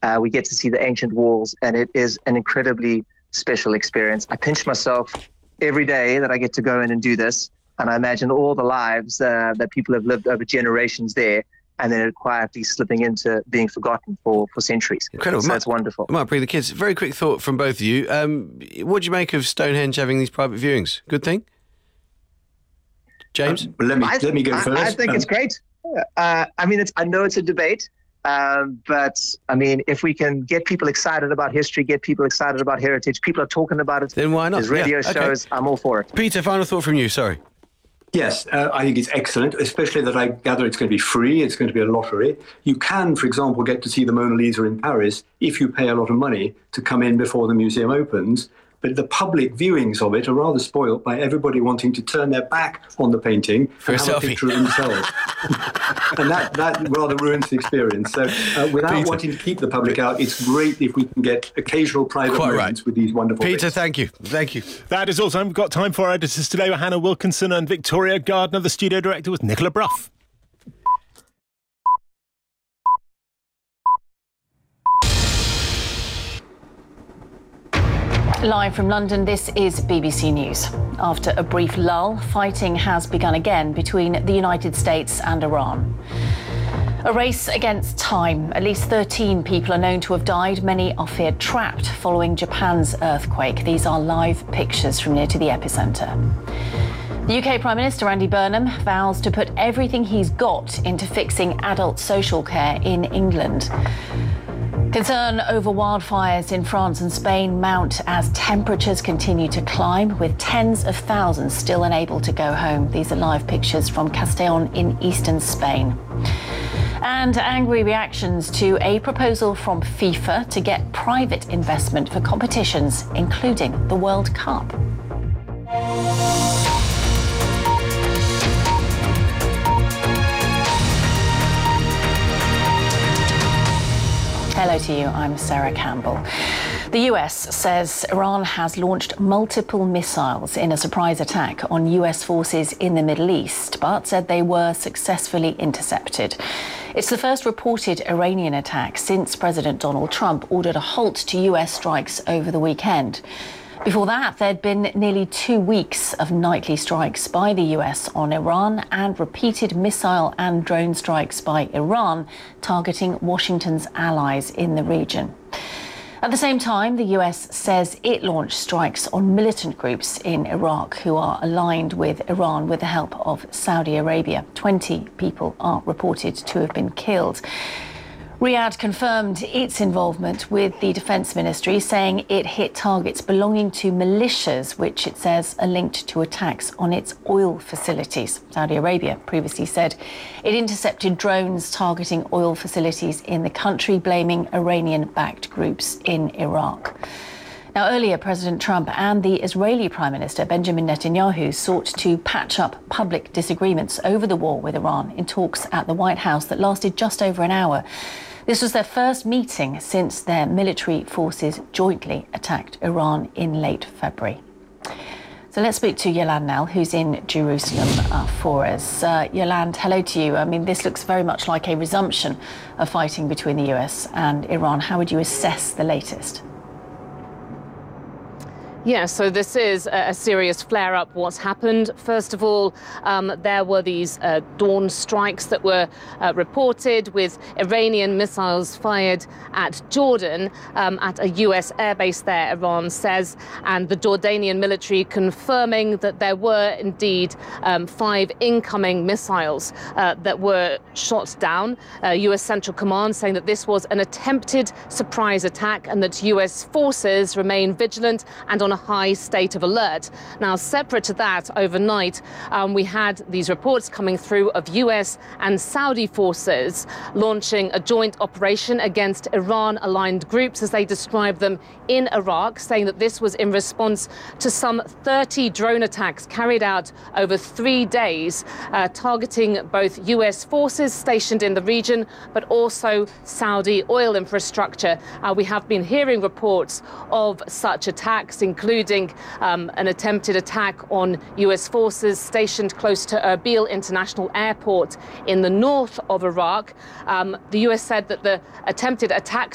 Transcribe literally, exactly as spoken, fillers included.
Uh, we get to see the ancient walls, and it is an incredibly special experience. I pinch myself every day that I get to go in and do this, and I imagine all the lives uh, that people have lived over generations there, and then it quietly slipping into being forgotten for, for centuries. Incredible. So Mark, it's wonderful. Mark Bree, the kids, very quick thought from both of you. Um, what do you make of Stonehenge having these private viewings? Good thing? James? Um, let me I, let me go I, first. I think um, it's great. Uh, I mean, it's, I know it's a debate, um, but I mean, if we can get people excited about history, get people excited about heritage, people are talking about it. Then why not? There's radio Yeah, okay. shows. I'm all for it. Peter, final thought from you. Sorry. Yes, uh, I think it's excellent, especially that I gather it's going to be free, it's going to be a lottery. You can, for example, get to see the Mona Lisa in Paris if you pay a lot of money to come in before the museum opens. But the public viewings of it are rather spoilt by everybody wanting to turn their back on the painting For and a have selfie. a picture of themselves. And that, that rather ruins the experience. So uh, without Peter. wanting to keep the public out, it's great if we can get occasional private Quite moments right. with these wonderful Peter, bits. thank you. Thank you. That is all time we've got time for. Our editors today were Hannah Wilkinson and Victoria Gardner. The studio director was Nicola Bruff. Live from London, this is B B C News. After a brief lull, fighting has begun again between the United States and Iran. A race against time. At least thirteen people are known to have died. Many are feared trapped following Japan's earthquake. These are live pictures from near to the epicentre. The U K Prime Minister Andy Burnham vows to put everything he's got into fixing adult social care in England. Concern over wildfires in France and Spain mount as temperatures continue to climb, with tens of thousands still unable to go home. These are live pictures from Castellón in eastern Spain. And angry reactions to a proposal from FIFA to get private investment for competitions, including the World Cup. Hello to you, I'm Sarah Campbell. The U S says Iran has launched multiple missiles in a surprise attack on U S forces in the Middle East, but said they were successfully intercepted. It's the first reported Iranian attack since President Donald Trump ordered a halt to U S strikes over the weekend. Before that, there'd been nearly two weeks of nightly strikes by the U S on Iran and repeated missile and drone strikes by Iran targeting Washington's allies in the region. At the same time, the U S says it launched strikes on militant groups in Iraq who are aligned with Iran with the help of Saudi Arabia. twenty people are reported to have been killed. Riyadh confirmed its involvement with the Defence Ministry, saying it hit targets belonging to militias, which it says are linked to attacks on its oil facilities. Saudi Arabia previously said it intercepted drones targeting oil facilities in the country, blaming Iranian-backed groups in Iraq. Now, earlier, President Trump and the Israeli Prime Minister Benjamin Netanyahu sought to patch up public disagreements over the war with Iran in talks at the White House that lasted just over an hour. This was their first meeting since their military forces jointly attacked Iran in late February. So let's speak to Yolande Knell, who's in Jerusalem uh, for us. Uh, Yolande, hello to you. I mean, this looks very much like a resumption of fighting between the U S and Iran. How would you assess the latest? Yeah, so this is a serious flare-up. What's happened? First of all, um, there were these uh, dawn strikes that were uh, reported with Iranian missiles fired at Jordan, um, at a U S airbase there, Iran says, and the Jordanian military confirming that there were indeed um, five incoming missiles uh, that were shot down. Uh, U S Central Command saying that this was an attempted surprise attack and that U S forces remain vigilant and on a high state of alert. Now, separate to that, overnight, um, we had these reports coming through of U S and Saudi forces launching a joint operation against Iran-aligned groups, as they describe them, in Iraq, saying that this was in response to some thirty drone attacks carried out over three days, uh, targeting both U S forces stationed in the region, but also Saudi oil infrastructure. Uh, we have been hearing reports of such attacks, including um, an attempted attack on U S forces stationed close to Erbil International Airport in the north of Iraq. Um, the U S said that the attempted attack